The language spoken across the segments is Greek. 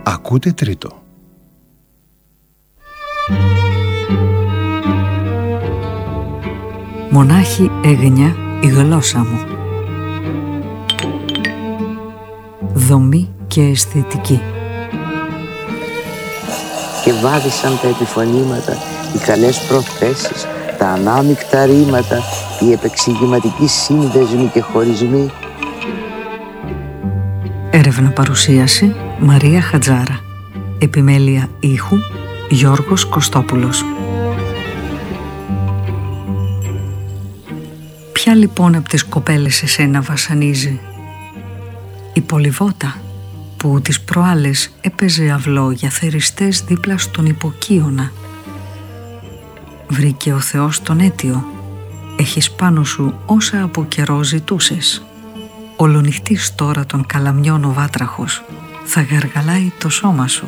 Ακούτε τρίτο. Μονάχη έγνοια η γλώσσα μου. Δομή και αισθητική. Και βάδισαν τα επιφωνήματα, οι καλές προθέσεις, τα ανάμεικτα ρήματα, οι επεξηγηματικοί σύνδεσμοι και χωρισμοί. Έρευνα παρουσίαση Μαρία Χατζάρα. Επιμέλεια ήχου Γιώργος Κωστόπουλος. Ποια λοιπόν από τις κοπέλες εσένα βασανίζει? Η Πολυβότα που τις προάλλες έπαιζε αυλό για θεριστές δίπλα στον υποκείονα. Βρήκε ο Θεός τον αίτιο. Έχεις πάνω σου όσα από καιρό ζητούσες. Ολονυχτής τώρα τον καλαμιών ο βάτραχος. Θα γαργαλάει το σώμα σου.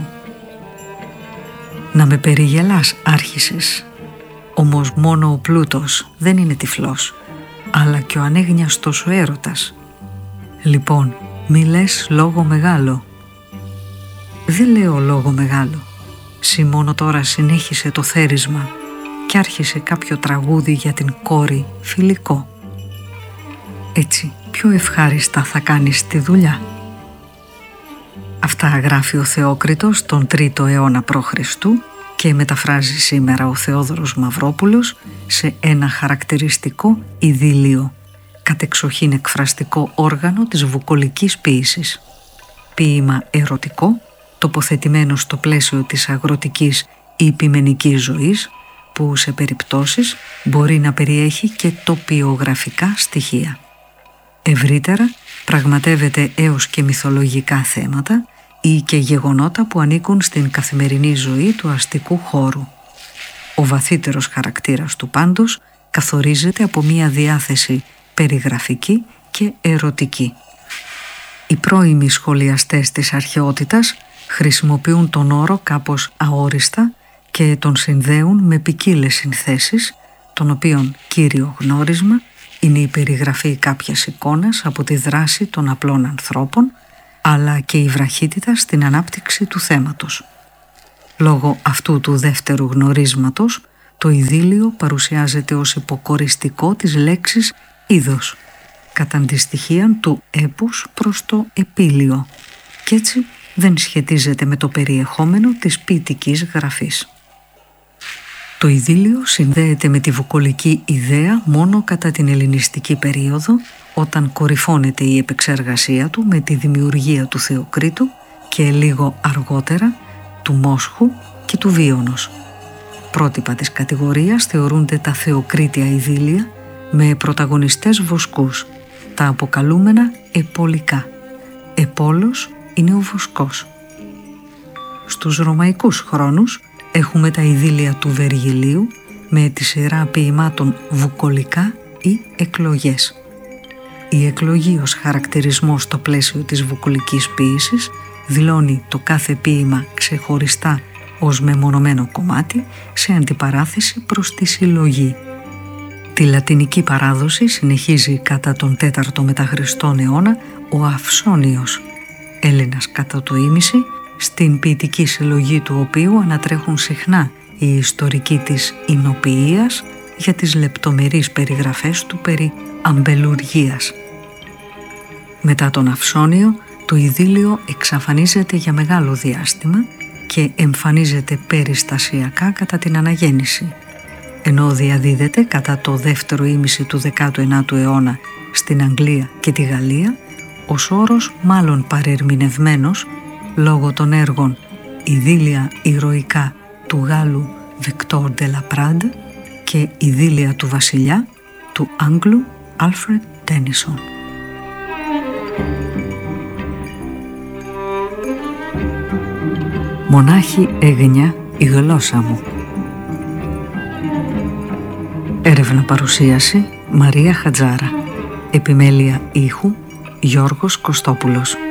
Να με περιγελάς άρχισες. Όμως μόνο ο πλούτος δεν είναι τυφλός, αλλά και ο ανέγνιαστος ο έρωτας. Λοιπόν, μη λες λόγο μεγάλο. Δεν λέω λόγο μεγάλο. Συ μόνο τώρα συνέχισε το θέρισμα και άρχισε κάποιο τραγούδι για την κόρη φιλικό. Έτσι πιο ευχάριστα θα κάνεις τη δουλειά. Αυτά γράφει ο Θεόκριτος τον 3ο αιώνα π.Χ. και μεταφράζει σήμερα ο Θεόδωρος Μαυρόπουλος σε ένα χαρακτηριστικό ιδίλιο, κατεξοχήν εκφραστικό όργανο της βουκολικής ποίησης. Ποίημα ερωτικό, τοποθετημένο στο πλαίσιο της αγροτικής ή επιμενικής ζωής, που σε περιπτώσεις μπορεί να περιέχει και τοπιογραφικά στοιχεία. Ευρύτερα, πραγματεύεται έως και μυθολογικά θέματα ή και γεγονότα που ανήκουν στην καθημερινή ζωή του αστικού χώρου. Ο βαθύτερος χαρακτήρας του πάντως καθορίζεται από μία διάθεση περιγραφική και ερωτική. Οι πρώιμοι σχολιαστές της αρχαιότητας χρησιμοποιούν τον όρο κάπως αόριστα και τον συνδέουν με ποικίλες συνθέσεις, των οποίων κύριο γνώρισμα είναι η περιγραφή κάποιας εικόνας από τη δράση των απλών ανθρώπων, αλλά και η βραχύτητα στην ανάπτυξη του θέματος. Λόγω αυτού του δεύτερου γνωρίσματος, το ιδίλιο παρουσιάζεται ως υποκοριστικό της λέξης είδος, κατά αντιστοιχείαν του έπους προς το επίλιο, και έτσι δεν σχετίζεται με το περιεχόμενο της ποιητικής γραφής. Το ιδίλιο συνδέεται με τη βουκολική ιδέα μόνο κατά την ελληνιστική περίοδο, όταν κορυφώνεται η επεξεργασία του με τη δημιουργία του Θεοκρίτου και λίγο αργότερα του Μόσχου και του Βίωνος. Πρότυπα της κατηγορίας θεωρούνται τα θεοκρίτια ιδίλια με πρωταγωνιστές βοσκούς, τα αποκαλούμενα επολικά. Επόλος είναι ο βοσκός. Στους ρωμαϊκούς χρόνους έχουμε τα ιδίλια του Βεργιλίου με τη σειρά ποιημάτων βουκολικά ή εκλογές. Η εκλογή ως χαρακτηρισμός στο πλαίσιο της βουκολικής ποίησης δηλώνει το κάθε ποίημα ξεχωριστά ως μεμονωμένο κομμάτι σε αντιπαράθεση προς τη συλλογή. Τη λατινική παράδοση συνεχίζει κατά τον 4ο μετά Χριστόν αιώνα ο Αυσόνιος, Έλληνας κατά το ήμιση, στην ποιητική συλλογή του οποίου ανατρέχουν συχνά η ιστορική της εινοποιίας για τις λεπτομερείς περιγραφές του περί αμπελουργίας. Μετά τον Αυσόνιο, το ιδίλιο εξαφανίζεται για μεγάλο διάστημα και εμφανίζεται περιστασιακά κατά την αναγέννηση, ενώ διαδίδεται κατά το δεύτερο ήμιση του 19ου αιώνα στην Αγγλία και τη Γαλλία ως όρος μάλλον παρερμηνευμένος λόγω των έργων «Ιδίλια ηρωικά» του Γάλλου Victor de la Prade και «Ιδίλια του Βασιλιά» του Άγγλου Alfred Tennyson. Μονάχη έγνοια η γλώσσα μου. Έρευνα παρουσίαση Μαρία Χατζάρα. Επιμέλεια ήχου Γιώργος Κωστόπουλος.